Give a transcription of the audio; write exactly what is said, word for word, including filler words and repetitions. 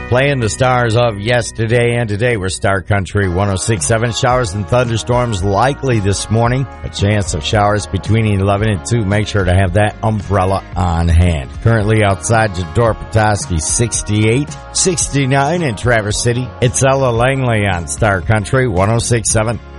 Playing the stars of yesterday and today. We're Star Country one oh six point seven. Showers and thunderstorms likely this morning. A chance of showers between eleven and two. Make sure to have that umbrella on hand. Currently outside Jador Petoskey, sixty-eight, sixty-nine in Traverse City. It's Ella Langley on Star Country one oh six point seven.